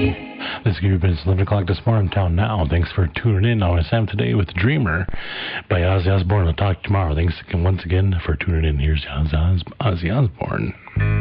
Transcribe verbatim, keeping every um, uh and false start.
This has been eleven o'clock this morning, Town Now. Thanks for tuning in on Sam Today with Dreamer by Ozzy Osbourne. I'll talk tomorrow. Thanks again, once again for tuning in. Here's Ozzy Osbourne.